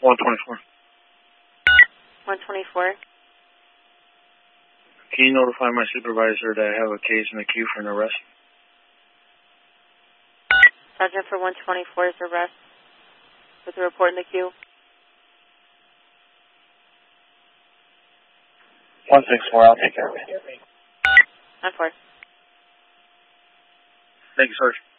124. 124. Can you notify my supervisor that I have a case in the queue for an arrest? Sergeant for 124's arrest with a report in the queue. 164, I'll take care of it. 9-4. Thank you, Sergeant.